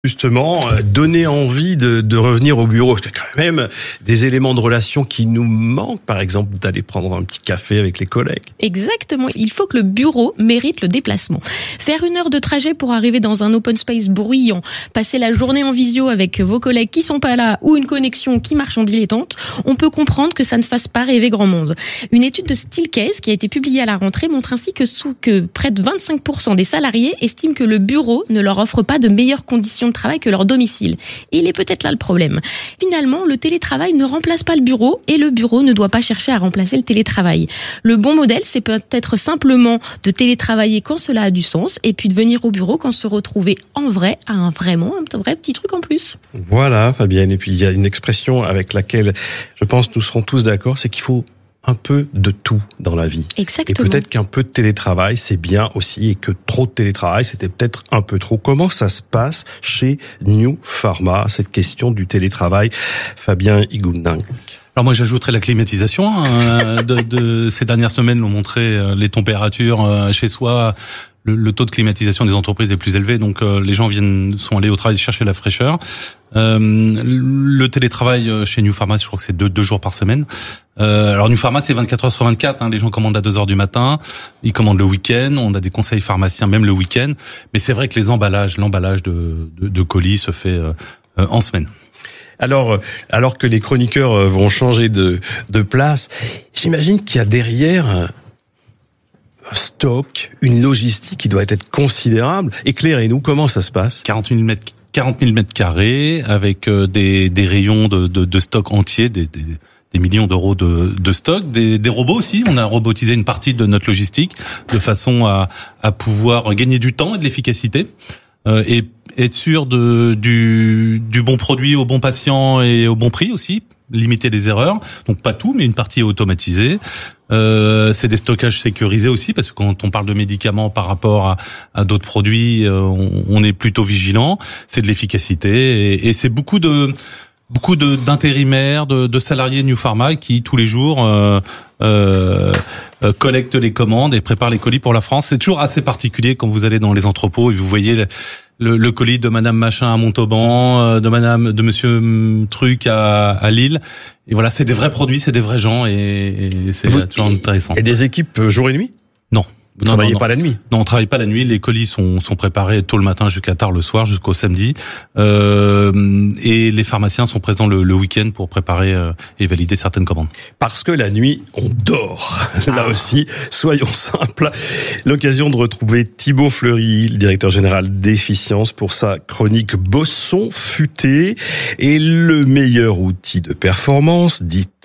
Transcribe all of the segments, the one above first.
Justement, donner envie de revenir au bureau. Parce qu'il y a quand même des éléments de relation qui nous manquent, par exemple d'aller prendre un petit café avec les collègues. Exactement, il faut que le bureau mérite le déplacement. Faire 1 heure de trajet pour arriver dans un open space bruyant, passer la journée en visio avec vos collègues qui sont pas là ou une connexion qui marche en dilettante, on peut comprendre que ça ne fasse pas rêver grand monde. Une étude de Steelcase qui a été publiée à la rentrée montre ainsi que près de 25% des salariés estiment que le bureau ne leur offre pas de meilleures conditions de travail que leur domicile. Et il est peut-être là le problème. Finalement, le télétravail ne remplace pas le bureau et le bureau ne doit pas chercher à remplacer le télétravail. Le bon modèle, c'est peut-être simplement de télétravailler quand cela a du sens et puis de venir au bureau quand se retrouver en vrai a vraiment un vrai petit truc en plus. Voilà, Fabienne. Et puis, il y a une expression avec laquelle je pense que nous serons tous d'accord, c'est qu'il faut un peu de tout dans la vie. Exactement. Et peut-être qu'un peu de télétravail, c'est bien aussi, et que trop de télétravail, c'était peut-être un peu trop. Comment ça se passe chez New Pharma, cette question du télétravail, Fabien Higoulding? Alors moi j'ajouterais la climatisation. De ces dernières semaines l'ont montré, les températures chez soi. Le taux de climatisation des entreprises est plus élevé, donc les gens sont allés au travail chercher la fraîcheur. Le télétravail chez New Pharma, je crois que c'est 2 jours par semaine. Alors New Pharma, c'est 24 heures sur 24. Les gens commandent à 2 heures du matin, ils commandent le week-end. On a des conseils pharmaciens même le week-end. Mais c'est vrai que l'emballage de colis se fait en semaine. Alors que les chroniqueurs vont changer de place, j'imagine qu'il y a derrière un stock, une logistique qui doit être considérable. Éclairez-nous, comment ça se passe? 40 000 mètres carrés avec des rayons de stock entiers, des millions d'euros de stock, des robots aussi. On a robotisé une partie de notre logistique de façon à pouvoir gagner du temps et de l'efficacité. Et être sûr du bon produit au bon patient et au bon prix aussi, limiter les erreurs. Donc pas tout, mais une partie est automatisée. C'est des stockages sécurisés aussi, parce que quand on parle de médicaments par rapport à d'autres produits, on est plutôt vigilant. C'est de l'efficacité et c'est beaucoup d'intérimaires, de salariés New Pharma qui tous les jours collectent les commandes et préparent les colis pour la France. C'est toujours assez particulier quand vous allez dans les entrepôts et vous voyez le colis de Madame Machin à Montauban, de Monsieur Truc à Lille. Et voilà, c'est des vrais produits, c'est des vrais gens et c'est toujours intéressant. Et des équipes jour et nuit? Non. Vous ne travaillez pas la nuit? Non, on travaille pas la nuit. Les colis sont préparés tôt le matin jusqu'à tard le soir, jusqu'au samedi. Et les pharmaciens sont présents le week-end pour préparer et valider certaines commandes. Parce que la nuit, on dort. Là aussi, soyons simples. L'occasion de retrouver Thibaut Fleury, le directeur général d'Efficience, pour sa chronique Bosson futé. Et le meilleur outil de performance,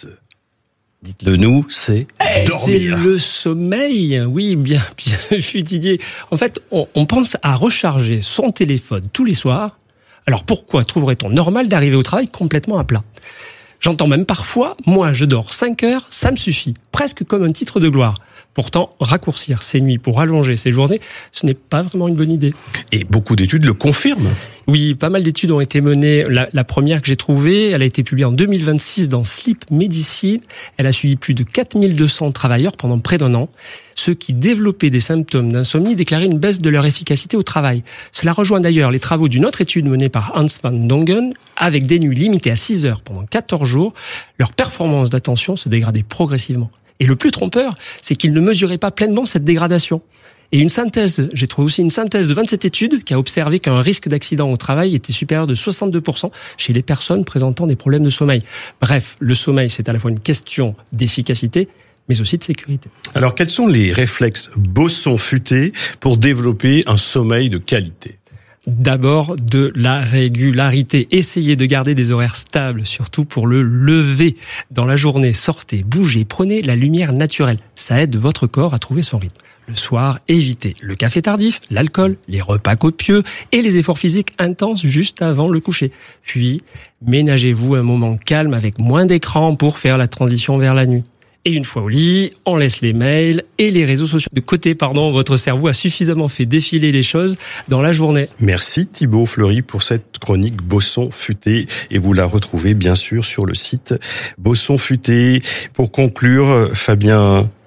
dites-le nous, c'est dormir. C'est le sommeil. Oui, bien vu Didier. En fait, on pense à recharger son téléphone tous les soirs. Alors pourquoi trouverait-on normal d'arriver au travail complètement à plat? J'entends même parfois, moi je dors 5 heures, ça me suffit. Presque comme un titre de gloire. Pourtant, raccourcir ses nuits pour allonger ses journées, ce n'est pas vraiment une bonne idée. Et beaucoup d'études le confirment. Oui, pas mal d'études ont été menées. La première que j'ai trouvée, elle a été publiée en 2026 dans Sleep Medicine. Elle a suivi plus de 4200 travailleurs pendant près d'1 an. Ceux qui développaient des symptômes d'insomnie déclaraient une baisse de leur efficacité au travail. Cela rejoint d'ailleurs les travaux d'une autre étude menée par Hans van Dongen. Avec des nuits limitées à 6 heures pendant 14 jours, leur performance d'attention se dégradait progressivement. Et le plus trompeur, c'est qu'ils ne mesuraient pas pleinement cette dégradation. Et j'ai trouvé aussi une synthèse de 27 études qui a observé qu'un risque d'accident au travail était supérieur de 62% chez les personnes présentant des problèmes de sommeil. Bref, le sommeil, c'est à la fois une question d'efficacité, mais aussi de sécurité. Alors, quels sont les réflexes Bosson futé pour développer un sommeil de qualité? D'abord, de la régularité. Essayez de garder des horaires stables, surtout pour le lever. Dans la journée, sortez, bougez, prenez la lumière naturelle. Ça aide votre corps à trouver son rythme. Le soir, évitez le café tardif, l'alcool, les repas copieux et les efforts physiques intenses juste avant le coucher. Puis, ménagez-vous un moment calme avec moins d'écran pour faire la transition vers la nuit. Et une fois au lit, on laisse les mails et les réseaux sociaux de côté. Votre cerveau a suffisamment fait défiler les choses dans la journée. Merci Thibaut Fleury pour cette chronique Bosson futé. Et vous la retrouvez bien sûr sur le site Bosson futé. Pour conclure, Fabien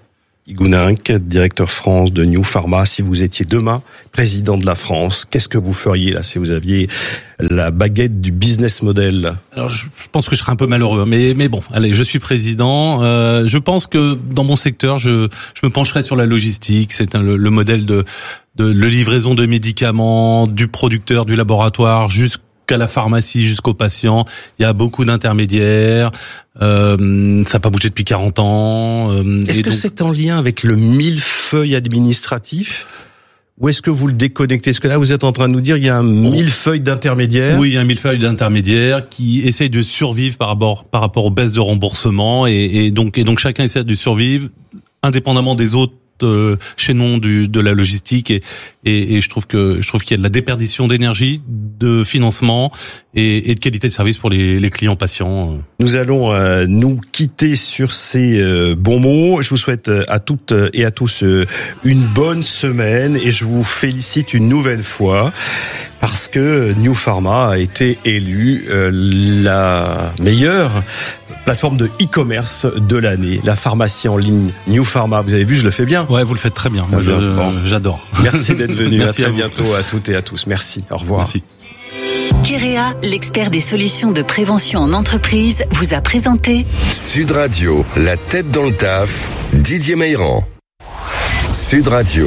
Ygueninck, directeur France de New Pharma. Si vous étiez demain président de la France, qu'est-ce que vous feriez là si vous aviez la baguette du business model? Alors je pense que je serais un peu malheureux, mais bon, allez, je suis président. Je pense que dans mon secteur, je me pencherai sur la logistique. C'est le modèle de livraison de médicaments du producteur, du laboratoire jusqu'à la pharmacie, jusqu'au patient. Il y a beaucoup d'intermédiaires. Ça n'a pas bougé depuis 40 ans. Est-ce que c'est en lien avec le millefeuille administratif? Ou est-ce que vous le déconnectez? Est-ce que là, vous êtes en train de nous dire qu'il y a un millefeuille d'intermédiaires? Oui, il y a un millefeuille d'intermédiaires qui essaye de survivre par rapport aux baisses de remboursement et donc chacun essaie de survivre indépendamment des autres chaînons de la logistique et je trouve qu'il y a de la déperdition d'énergie, de financement et de qualité de service pour les clients patients. Nous allons nous quitter sur ces bons mots. Je vous souhaite à toutes et à tous une bonne semaine et je vous félicite une nouvelle fois parce que New Pharma a été élue la meilleure plateforme de e-commerce de l'année, la pharmacie en ligne New Pharma. Vous avez vu, je le fais bien. Ouais, vous le faites très bien. Moi, j'adore. Merci d'être venu. Merci à très bientôt à toutes et à tous. Merci. Au revoir. Merci. Kéréa, l'expert des solutions de prévention en entreprise, vous a présenté Sud Radio, la tête dans le taf, Didier Meilran. Sud Radio.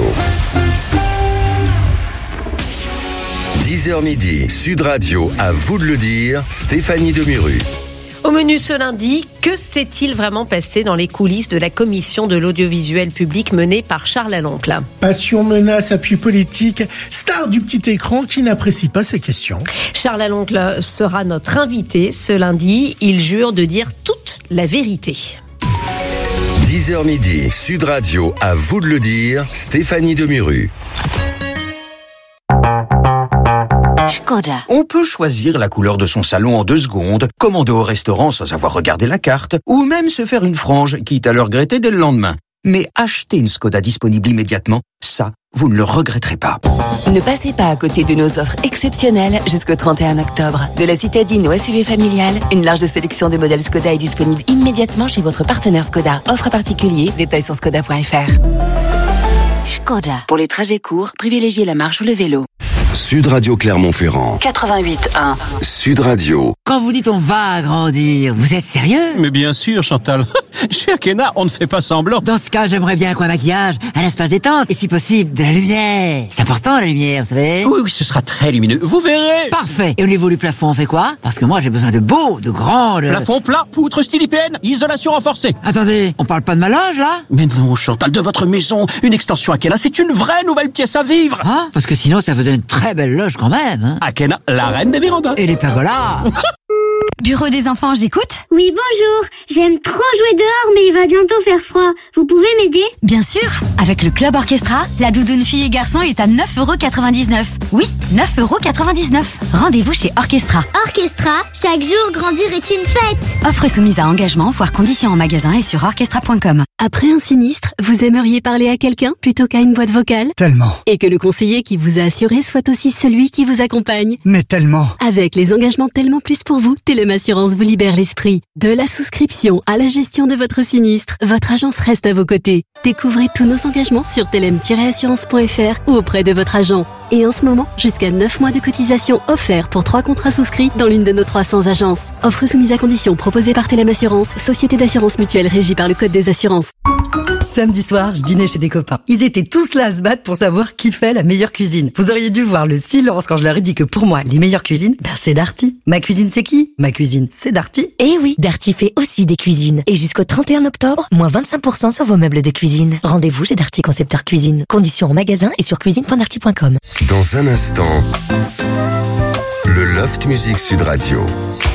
10h midi, Sud Radio, à vous de le dire, Stéphanie Demuru. Au menu ce lundi, que s'est-il vraiment passé dans les coulisses de la commission de l'audiovisuel public menée par Charles Laloncle? Passion, menace, appui politique, star du petit écran qui n'apprécie pas ces questions. Charles Laloncle sera notre invité ce lundi. Il jure de dire toute la vérité. 10h midi, Sud Radio, à vous de le dire, Stéphanie Demuru. Skoda. On peut choisir la couleur de son salon en 2 secondes, commander au restaurant sans avoir regardé la carte, ou même se faire une frange, quitte à le regretter dès le lendemain. Mais acheter une Skoda disponible immédiatement, ça, vous ne le regretterez pas. Ne passez pas à côté de nos offres exceptionnelles jusqu'au 31 octobre. De la citadine au SUV familial, une large sélection de modèles Skoda est disponible immédiatement chez votre partenaire Skoda. Offre particulier, détails sur skoda.fr. Skoda. Pour les trajets courts, privilégiez la marche ou le vélo. Sud Radio Clermont-Ferrand. 88.1. Sud Radio. Quand vous dites on va agrandir, vous êtes sérieux? Mais bien sûr, Chantal. Chez Akena, on ne fait pas semblant. Dans ce cas, j'aimerais bien un coin maquillage, un espace détente, et si possible, de la lumière. C'est important, la lumière, vous savez? Oui, ce sera très lumineux. Vous verrez. Parfait. Et au niveau du plafond, on fait quoi? Parce que moi, j'ai besoin de beau, de grand, Plafond plat, poutre style IPN, isolation renforcée. Attendez, on parle pas de ma loge, là? Mais non, Chantal, de votre maison, une extension Akena, c'est une vraie nouvelle pièce à vivre. Ah, parce que sinon, ça faisait une très belle loge quand même, hein. Akena, la reine des vérandas. Et les pergolas. Bureau des enfants, j'écoute. Oui, bonjour. J'aime trop jouer dehors, mais il va bientôt faire froid. Vous pouvez m'aider? Bien sûr. Avec le Club Orchestra, la doudoune fille et garçon est à 9,99 €. Oui, 9,99 €. Rendez-vous chez Orchestra. Orchestra, chaque jour, grandir est une fête. Offre soumise à engagement, voire conditions en magasin et sur orchestra.com. Après un sinistre, vous aimeriez parler à quelqu'un plutôt qu'à une boîte vocale? Tellement. Et que le conseiller qui vous a assuré soit aussi celui qui vous accompagne? Mais tellement. Avec les engagements Tellement Plus pour vous, Telem Assurance vous libère l'esprit. De la souscription à la gestion de votre sinistre, votre agence reste à vos côtés. Découvrez tous nos engagements sur telem-assurance.fr ou auprès de votre agent. Et en ce moment, jusqu'à 9 mois de cotisation offerts pour 3 contrats souscrits dans l'une de nos 300 agences. Offre soumise à conditions proposée par Telem Assurance, société d'assurance mutuelle régie par le Code des assurances. Samedi soir, je dînais chez des copains. Ils étaient tous là à se battre pour savoir qui fait la meilleure cuisine. Vous auriez dû voir le silence quand je leur ai dit que pour moi, les meilleures cuisines, c'est Darty. Ma cuisine, c'est qui? Ma cuisine, c'est Darty. Eh oui, Darty fait aussi des cuisines. Et jusqu'au 31 octobre, moins 25% sur vos meubles de cuisine. Rendez-vous chez Darty Concepteur Cuisine. Conditions en magasin et sur cuisine.darty.com. Dans un instant, le Loft Music Sud Radio.